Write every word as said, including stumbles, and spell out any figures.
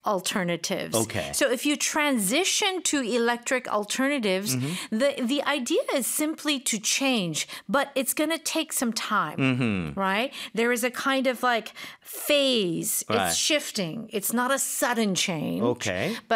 alternatives. Okay. So if you transition to electric alternatives, mm-hmm. the, the idea is simply to change, but it's going to take some time, mm-hmm. right? There is a kind of like phase. Right. It's shifting. It's not a sudden change. Okay. But